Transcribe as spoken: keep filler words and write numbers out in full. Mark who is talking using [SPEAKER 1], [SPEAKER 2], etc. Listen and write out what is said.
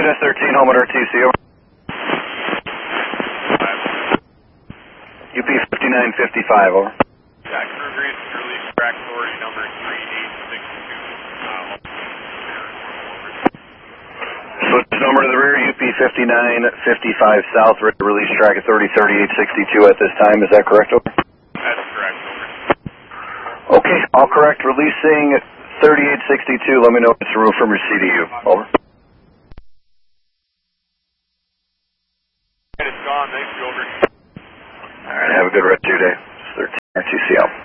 [SPEAKER 1] Unit thirteen, home at R T C, over. U P fifty-nine fifty-five, over.
[SPEAKER 2] Yeah, crew agrees to release track authority number three eight six two.
[SPEAKER 1] Switch number to the rear, U P fifty-nine fifty-five south, ready to release track authority thirty-eight sixty-two at this time, is that correct, over?
[SPEAKER 2] That's correct, over.
[SPEAKER 1] Okay, all correct, releasing thirty-eight sixty-two, let me know if it's removed from your C D U, over.
[SPEAKER 2] It's gone, thanks, over.
[SPEAKER 1] Alright, have a good rest of your day. thirteen R T C L.